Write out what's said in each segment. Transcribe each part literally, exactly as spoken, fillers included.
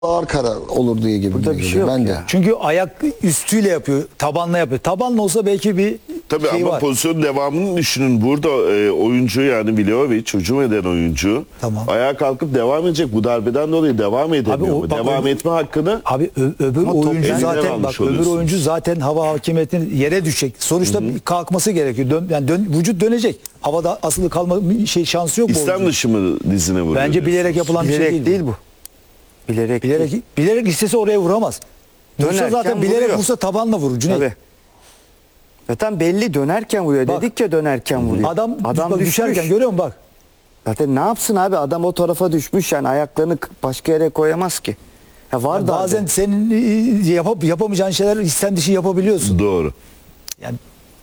ağır karar olur diye gibi. Burada bir şey yok bence. ya. Çünkü ayak üstüyle yapıyor, tabanla yapıyor. Tabanla olsa belki bir Tabii şey ama var. pozisyon devamını düşünün. Burada e, oyuncu yani Vlahovic hücum eden oyuncu Tamam. ayağa kalkıp devam edecek. Bu darbeden dolayı devam edemiyor o- mu? bak, Devam o- etme hakkını Abi ö- öbür Ama top oyuncu elinden zaten almış bak öbür oluyorsun. oyuncu zaten hava hakimiyetinin yere düşecek. Sonuçta bir kalkması gerekiyor. Dön, yani dön, vücut dönecek. Havada asılı kalma şey şansı yok bu İslam oyuncunun. dışı mı dizine vuruyor? Bence bilerek yapılan bir şey Bilerek değil. değil bu. bu. Bilerek, Bilerek değil. bilerek istese oraya vuramaz. Vursa Dönerken zaten bilerek vuruyor. vursa tabanla vurur Cüneyt. Tabii. Zaten belli dönerken vuruyor. Bak. Dedik ya dönerken vuruyor. Adam, Adam bak, düşmüş. düşerken görüyor musun bak. Zaten ne yapsın abi? Adam o tarafa düşmüş yani ayaklarını başka yere koyamaz ki. Ya var Yani da bazen senin e, yapıp yapamayacağın şeyler isten dışı yapabiliyorsun. Doğru. Yani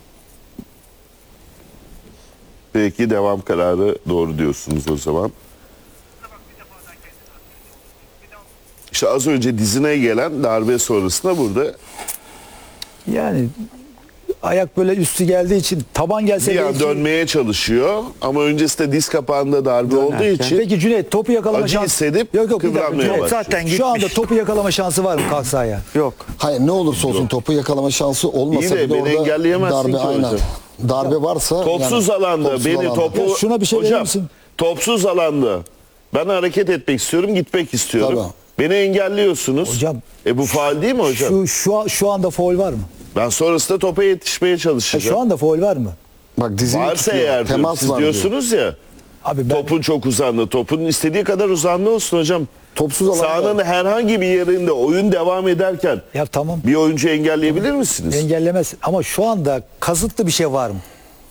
Peki devam kararı doğru diyorsunuz o zaman. İşte az önce dizine gelen darbe sonrasında burada yani ayak böyle üstü geldiği için taban gelse bir an belki- dönmeye çalışıyor ama öncesinde diz kapağında darbe olduğu Dönerken. için Peki Cüneyt topu yakalama acı şansı. hissedip yok, yok, bir dakika, kıvranmaya Cüneyt, başlıyor. zaten Şu anda gitmiş. topu yakalama şansı var mı kalksa ayağa? yok. Hayır ne olursa olsun topu yakalama şansı olmasa İyi de bile beni orada engelleyemezsin darbe ki aynen. hocam. Darbe varsa Topsuz yani, alanda topsuz beni alanda. topu Ya şuna bir şey verir hocam misin? topsuz alanda ben hareket etmek istiyorum, gitmek istiyorum. Tabii. Beni engelliyorsunuz. Hocam, e bu faul değil mi hocam? Şu şu an- şu anda faul var mı? Ben sonrasında topa yetişmeye Ha, çalışacağım. şu anda faul var mı? Bak dizini Varsa tutuyor, eğer diyorum, temas siz var diyor. diyorsunuz ya Abi ben topun çok uzandı. Topun istediği kadar uzandı olsun hocam. Topsuz alanda. Sahanın herhangi bir yerinde oyun devam ederken ya tamam bir oyuncu engelleyebilir misiniz? engellemez ama şu anda kasıtlı bir şey var mı?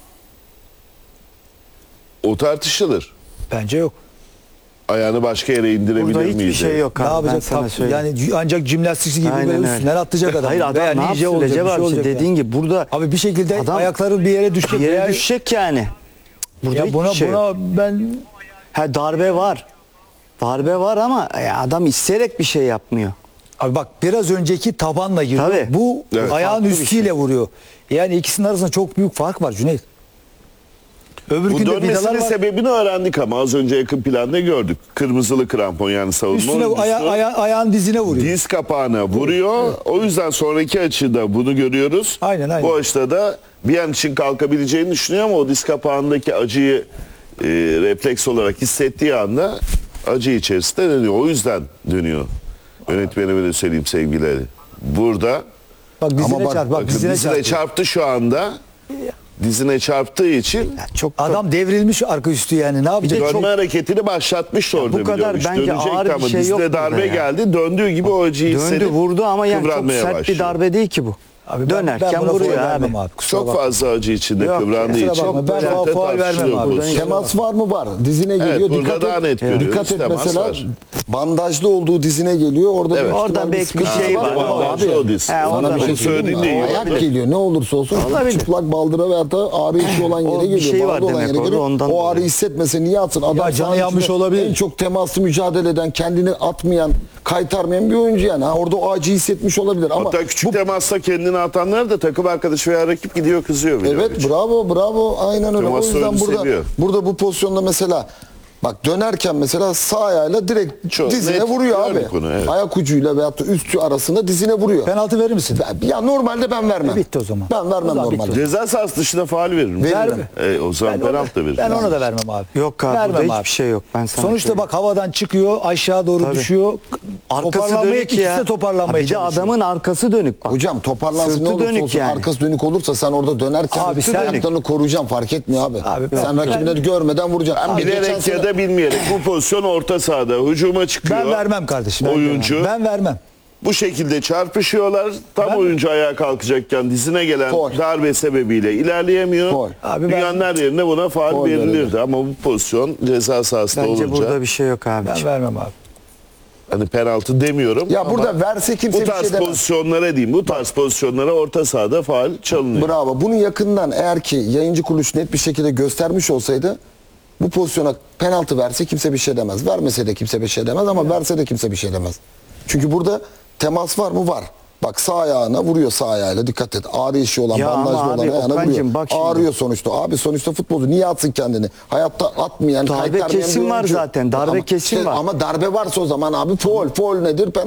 O tartışılır. Bence yok. Ayağını başka yere indirebilir Burada miydi? hiçbir şey yok Ne abi. Ben yapacak? sana Tam- söyleyeyim. yani c- ancak jimnastikçi gibi Aynen böyle öyle. üstünden atlayacak adam. Hayır adam Veya ne ninja yapsın olacak, Recep bir şey abi? olacak Dediğin yani. gibi burada Abi bir şekilde Adam- ayakları bir yere düşecek. yere veya- düşecek yani. Burada ya hiçbir buna şey yok. buna ben Ha, darbe var. Darbe var ama ya adam isteyerek bir şey yapmıyor. abi bak biraz önceki tabanla giriyor. Tabii. Bu Evet. ayağın Farklı bir üstüyle şey. vuruyor. Yani ikisinin arasında çok büyük fark var Cüneyt. Bu Öbürkünde vidalar dönmesinin var. sebebini öğrendik ama az önce yakın planda gördük. Kırmızılı krampon yani savunma Üstüne oyuncusu aya, aya- ayağın dizine vuruyor. diz kapağına vuruyor. O yüzden sonraki açıda bunu görüyoruz. Aynen, aynen. Bu açıda da bir an için kalkabileceğini düşünüyor ama o diz kapağındaki acıyı e, refleks olarak hissettiği anda acı içerisinde dönüyor. O yüzden dönüyor. Yönetmenime de söyleyeyim sevgileri. Burada Bak dizine Ama bak- çarp. Bak bakın dizine, dizine çarp. çarptı şu anda. Dizine çarptığı için Ya çok Adam devrilmiş arka üstü yani. Ne yapacak? dönme Çok- hareketini başlatmıştı orada. bu kadar Vlahovic. bence Dönecekti ağır bir ama şey dizine yok burada darbe ya. geldi. Döndüğü gibi o acıyı döndü hissedip vurdu ama yani çok kıvranmaya sert başlıyor. bir darbe değil ki bu. Abi ben- Dönerken ben buna vuruyor faul abi. vermem abi. Kusura Çok bakma. fazla acı içinde Yok, kıvrandığı kusura için. bakma. Ben Çok faul vermem tartışılıyor abi. bu. Buradan- Temas var mı? Var. Dizine Evet, geliyor. burada dikkat daha et. net görüyoruz. Dikkat et Temas mesela var. bandajlı olduğu dizine geliyor. Orada Evet. büyük Oradan ihtimal belki bir sıkıntı şey var. ama Bandajlı abi. o diz. He, Sana oradan bir şey belki. söyleyeyim mi? Söylediğin de iyi. Ayak geliyor ne olursa olsun Olabilir. çıplak baldıra veyahut da ağrı içi olan yere O bir geliyor. şey var bağlı olan demek yere orada, geliyor. ondan O ağrı dolayı. hissetmese niye atsın? Adam Ya canı sahanın yanmış içinde olabilir. En çok temaslı mücadele eden, kendini atmayan, kaytarmayan bir oyuncu yani. Ha, orada o acıyı hissetmiş olabilir ama Hatta küçük temasla kendini atanlar da takım arkadaşı veya rakip gidiyor kızıyor. Vlahovic. evet bravo bravo aynen öyle. Temas O yüzden oyunu burada seviyor. burada bu pozisyonda mesela bak dönerken mesela sağ ayağıyla direkt Çok dizine net vuruyor abi. gördük onu, evet. Ayak ucuyla veyahut da üstü arasında dizine vuruyor. Penaltı verir misin? Ben- ya normalde ben vermem. E, bitti o zaman. Ben vermem O zaman normalde. bitti. Ceza sahası dışında faul verir mi? Veririm. E, o zaman Ben ona- penaltı da verir. Ben ona da vermem abi. Yok abi, Vermem burada abi. hiçbir şey yok. Ben sana Sonuçta söyleyeyim. bak havadan çıkıyor aşağı doğru Tabii. düşüyor. Arkası Toparlanmaya dönük ikisi ya. de toparlanmaya Bir de çalışıyor. adamın arkası dönük. Bak. Hocam toparlansın Sırtı ne olursa dönük olsun yani. arkası dönük olursa sen orada dönerken Abi bütün sen- ayaklarını koruyacaksın fark etmiyor abi. Abi sen ben- rakibini görmeden vuracaksın. Hem geçen Bilerek sene- ya da bilmeyerek bu pozisyon orta sahada hücuma çıkıyor. Ben vermem kardeşim. Ben Oyuncu. vermem. Ben vermem. Bu şekilde çarpışıyorlar. Tam Ben- oyuncu ayağa kalkacakken dizine gelen Faul. darbe sebebiyle ilerleyemiyor. Faul. Abi ben- Dünyanın her yerine buna faul Faul verilirdi verilir. ama bu pozisyon ceza sahasında Bence olunca burada bir şey yok abi. Ben vermem abi. hani penaltı demiyorum. Ya ama burada verse kimse bu bir tarz şey demez. pozisyonlara diyeyim. Bu tarz pozisyonlara orta sahada faul çalınıyor. Bravo. Bunu yakından eğer ki yayıncı kuruluş net bir şekilde göstermiş olsaydı bu pozisyona penaltı verse kimse bir şey demez. Vermese de kimse bir şey demez ama verse de kimse bir şey demez. Çünkü burada temas var mı? Var. Bak sağ ayağına vuruyor, sağ ayağıyla dikkat et. Ağrı işi olan, Ya ama bandajlı olan abi, ayağına Okan'cım vuruyor. bak şimdi. Ağrıyor sonuçta. Abi sonuçta futbolcu niye atsın kendini? Hayatta atmayan, Darbe kaytarmayan bir kesin var oyuncu. zaten, darbe Ama kesin var. Ama darbe varsa o zaman abi foul. Foul nedir?